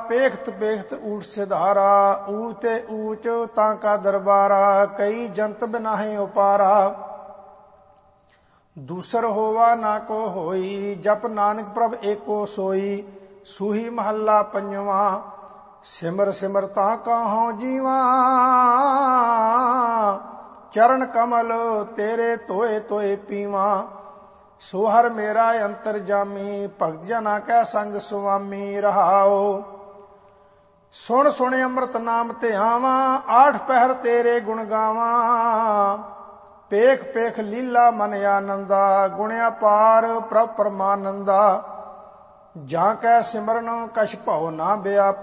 ਪੇਖਤ ਪੇਖਤ ਊਟ ਸਿਧਾਰਾ। ਊਚ ਤੇ ਊਚ ਤਾਂ ਕਾ ਦਰਬਾਰਾ, ਕਈ ਜੰਤ ਬਿਨਾਹੇ ਉਪਾਰਾ। ਦੂਸਰ ਹੋਵਾ ਨਾ ਕੋ ਹੋਈ, ਜਪ ਨਾਨਕ ਪ੍ਰਭ ਏਕੋ ਸੋਈ। ਸੂਹੀ ਮਹੱਲਾ ਪੰਜਵਾਂ, ਸਿਮਰ ਸਿਮਰ ਤਾਂ ਕਹਉ ਜੀਵਾ। ਚਰਨ ਕਮਲ ਤੇਰੇ ਧੋਏ ਧੋਏ ਪੀਵਾ। ਸੋ ਹਰ ਮੇਰਾ ਅੰਤਰ ਜਾਮੀ, ਭਗਤ ਜਨਾ ਕੈ ਸੰਗ ਸੁਆਮੀ। ਰਹਾਉ ਸੁਣ ਸੁਣ ਅੰਮ੍ਰਿਤ ਨਾਮ ਧਿਆਵਾ, ਆਠ ਪਹਿਰ ਤੇਰੇ ਗੁਣ ਗਾਵਾਂ। ਪੇਖ ਪੇਖ ਲੀਲਾ ਮਨ ਆਨੰਦਾ, ਗੁਣਿਆ ਪਾਰ ਪ੍ਰਭ ਪਰਮਾਨੰਦਾ। ਜਾਂ ਕੈ ਸਿਮਰਨ ਕਛ ਭਉ ਨਾ ਬਿਆਪ,